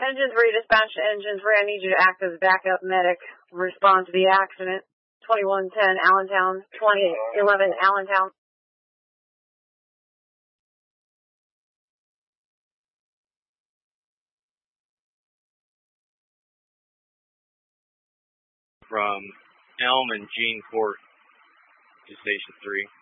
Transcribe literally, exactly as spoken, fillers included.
Engine three, dispatch to Engine three. I need you to act as backup medic. Respond to the accident. twenty-one ten Allentown, twenty eleven Allentown. From Elm and Gene Court to Station three.